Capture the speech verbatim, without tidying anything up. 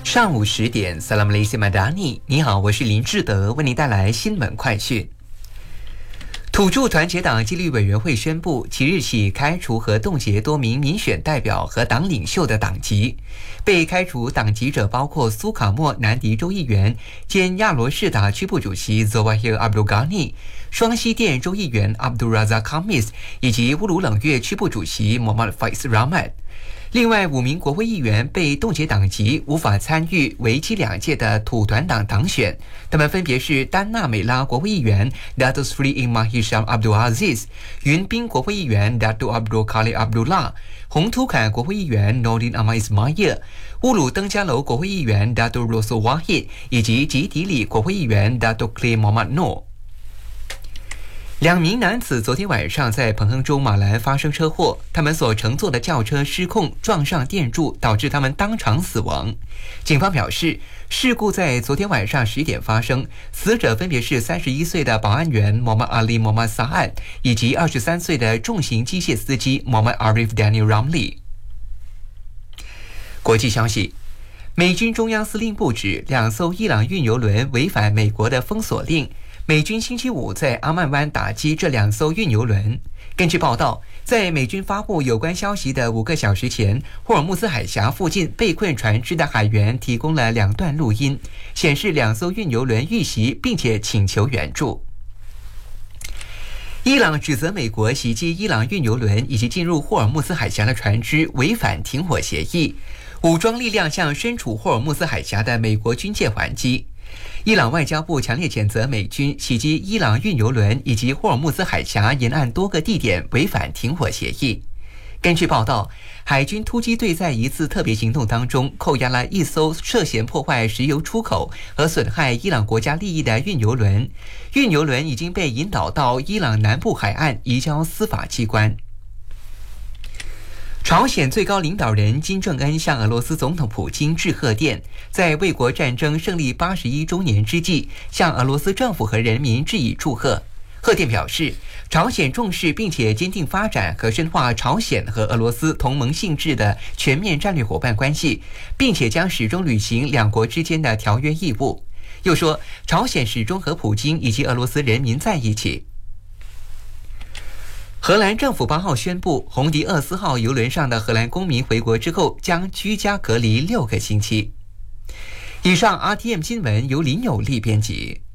上午十点 Salam Malaysia Madani， 你好，我是林志德，为您带来新闻快讯。土著团结党纪律委员会宣布，即日起开除和冻结多名民选代表和党领袖的党籍。被开除党籍者包括苏卡莫南迪州议员兼亚罗士达区部主席 Zawahir Abdul Ghani、双溪店州议员 Abdul Razak Khamis 以及乌鲁冷月区部主席 Muhammad Faiz Rahmat。另外五名国会议员被冻结党籍，无法参与为期两届的土团党党选。他们分别是丹纳美拉国会议员 Datuk Seri Imam Hisham Abdul Aziz、云宾国会议员 Datuk Abdul Khalid Abdullah、红土坎国会议员 Nordin Ahmad Ismail、乌鲁登嘉楼国会议员 Datuk Rosul Wahid 以及吉迪里国会议员 Datuk Clay Muhammad Noor。两名男子昨天晚上在彭亨州马兰发生车祸，他们所乘坐的轿车失控撞上电柱，导致他们当场死亡。警方表示，事故在昨天晚上十一点发生，死者分别是三十一岁的保安员 Muhammad Ali Muhammad Sa'ad 以及二十三岁的重型机械司机 Muhammad Arif Daniel Ramli。国际消息，美军中央司令部指两艘伊朗运油轮违反美国的封锁令。美军星期五在阿曼湾打击这两艘运油轮。根据报道，在美军发布有关消息的五个小时前，霍尔木兹海峡附近被困船只的海员提供了两段录音，显示两艘运油轮遇袭，并且请求援助。伊朗指责美国袭击伊朗运油轮以及进入霍尔木兹海峡的船只违反停火协议，武装力量向身处霍尔木兹海峡的美国军舰还击。伊朗外交部强烈谴责美军袭击伊朗运油轮以及霍尔木兹海峡沿岸多个地点违反停火协议。根据报道，海军突击队在一次特别行动当中扣押了一艘涉嫌破坏石油出口和损害伊朗国家利益的运油轮，运油轮已经被引导到伊朗南部海岸移交司法机关。朝鲜最高领导人金正恩向俄罗斯总统普京致贺电，在卫国战争胜利八十一周年之际，向俄罗斯政府和人民致以祝贺。贺电表示，朝鲜重视并且坚定发展和深化朝鲜和俄罗斯同盟性质的全面战略伙伴关系，并且将始终履行两国之间的条约义务。又说，朝鲜始终和普京以及俄罗斯人民在一起。荷兰政府八号宣布，红迪厄斯号邮轮上的荷兰公民回国之后将居家隔离六个星期。以上 R T M 新闻由林有利编辑。